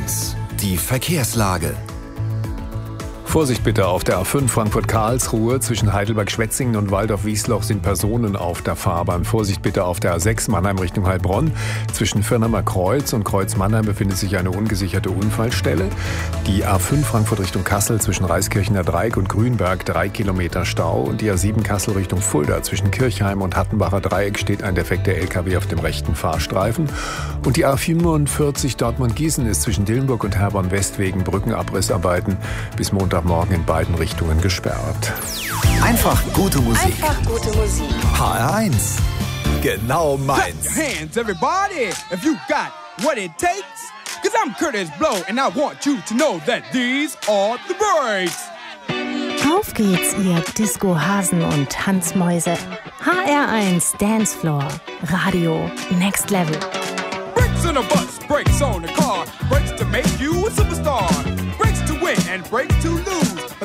HR1, die Verkehrslage. Vorsicht bitte, auf der A5 Frankfurt-Karlsruhe zwischen Heidelberg-Schwetzingen und Waldorf-Wiesloch sind Personen auf der Fahrbahn. Vorsicht bitte auf der A6 Mannheim Richtung Heilbronn. Zwischen Firnheimer Kreuz und Kreuz-Mannheim befindet sich eine ungesicherte Unfallstelle. Die A5 Frankfurt Richtung Kassel zwischen Reiskirchener Dreieck und Grünberg 3 Kilometer Stau. Und die A7 Kassel Richtung Fulda zwischen Kirchheim und Hattenbacher Dreieck steht ein defekter LKW auf dem rechten Fahrstreifen. Und die A45 Dortmund-Gießen ist zwischen Dillenburg und Herborn-West wegen Brückenabrissarbeiten bis Montagmorgen in beiden Richtungen gesperrt. Einfach gute Musik. Einfach gute Musik. HR1, genau meins. Clap your hands, everybody, if you got what it takes. Cause I'm Curtis Blow and I want you to know that these are the breaks. Auf geht's, ihr Disco-Hasen und Tanzmäuse. HR1 Dancefloor. Radio Next Level. Brakes on a bus, brakes on a car, brakes to make you a superstar, brakes to win and brakes to lose.